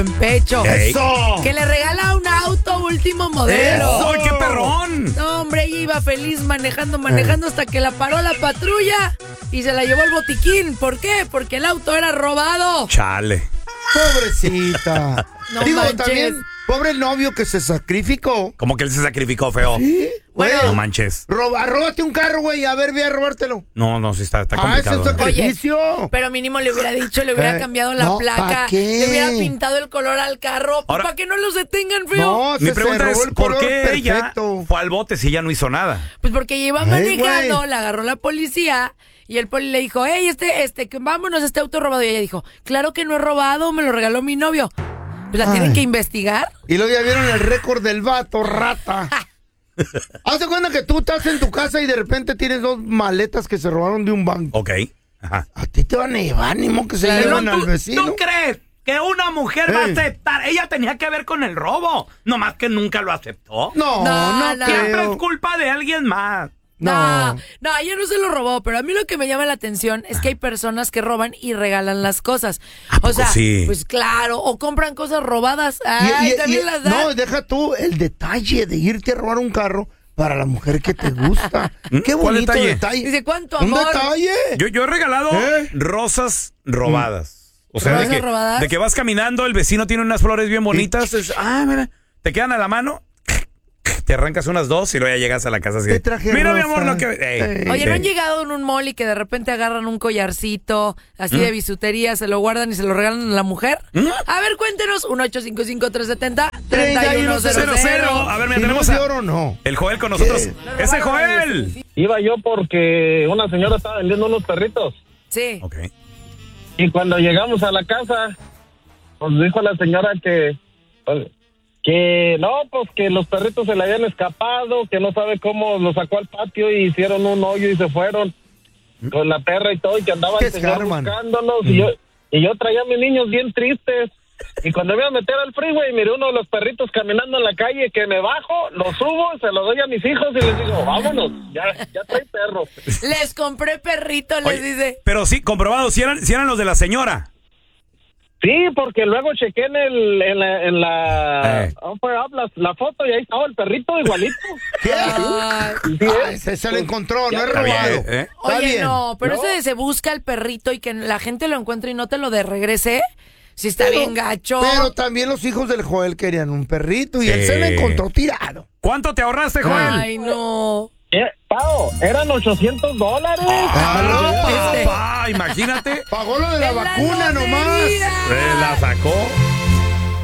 en pecho. ¡Eso! Que le regala un auto último modelo. ¡Eso! ¡Qué perrón! No, hombre, ella iba feliz manejando hasta que la paró la patrulla y se la llevó el botiquín. ¿Por qué? Porque el auto era robado. Chale. Pobrecita. No Digo, manches. también, pobre el novio que se sacrificó. Como que él se sacrificó feo. ¿Sí? Bueno. No manches. Róbate un carro, güey. A ver, ve a robártelo. No, sí está Ese complicado. es ¿no? sacrificio. Pero mínimo le hubiera dicho, le hubiera cambiado la no, placa, ¿pa' qué? le hubiera pintado el color al carro, Ahora- para que no los detengan, feo. No, Mi se pregunta cerró es, el ¿por color qué ella perfecto. fue al bote si ella no hizo nada? Pues porque ella iba Ay, manejando, güey. la agarró la policía y el poli le dijo, hey, que vámonos, este auto robado. Y ella dijo, claro que no es robado, me lo regaló mi novio. Pues la tienen Ay. que investigar. Y luego ya vieron el récord del vato, rata. Haz de cuenta que tú estás en tu casa y de repente tienes 2 maletas que se robaron de un banco. Ok. Ajá. A ti te van a llevar, ni modo que se Claro. llevan al vecino. ¿Tú crees que una mujer va a Ey. aceptar? Ella tenía que ver con el robo, nomás que nunca lo aceptó. No, No, no, no. Siempre creo. es culpa de alguien más. No. No, ella no se lo robó, pero a mí lo que me llama la atención es que hay personas que roban y regalan las cosas. O sea, sí? pues claro, o compran cosas robadas. Ay, también las dan. No, deja tú el detalle de irte a robar un carro para la mujer que te gusta. Qué ¿Cuál bonito detalle? detalle. Dice, ¿cuánto Un amor? detalle. Yo he regalado rosas robadas. O sea, ¿Rosas robadas? de que vas caminando, el vecino tiene unas flores bien bonitas. Mira, te quedan a la mano. Te arrancas unas 2 y luego ya llegas a la casa así. Te traje Mira, mi rosas. amor, lo que... Oye, ¿no han llegado en un mall y que de repente agarran un collarcito así de bisutería, se lo guardan y se lo regalan a la mujer? A ver, cuéntenos, 1-855-370-3100. A ver, mira, Si no tenemos es de a oro, no. el Joel con nosotros. ¡Ese Joel! Iba yo porque una señora estaba vendiendo unos perritos. Sí. Ok. Y cuando llegamos a la casa, pues dijo la señora que no, pues que los perritos se le habían escapado, que no sabe cómo los sacó al patio y hicieron un hoyo y se fueron con la perra y todo, y que andaba Qué el señor escarman. buscándolos. Y yo traía a mis niños bien tristes. Y cuando me iba a meter al freeway, miré uno de los perritos caminando en la calle, que me bajo, lo subo, se lo doy a mis hijos y les digo, vámonos, ya trae perro. Les compré perrito, les Oye, dice. pero sí, comprobado, si eran los de la señora. Sí, porque luego chequé en la la foto y ahí estaba el perrito igualito. ¿Qué? Ay. Sí, Ay, se lo encontró, no es Está bien, robado. ¿eh? Está Oye, bien. no, pero ¿No? ese de se busca el perrito y que la gente lo encuentre y no te lo de regrese, si está Pero- bien gacho. Pero también los hijos del Joel querían un perrito y él se lo encontró tirado. ¿Cuánto te ahorraste, Joel? Ay, no. Pao, eran $800. Ah, Papá, imagínate. Pagó lo de la En la vacuna nomás. lotería. Se la sacó.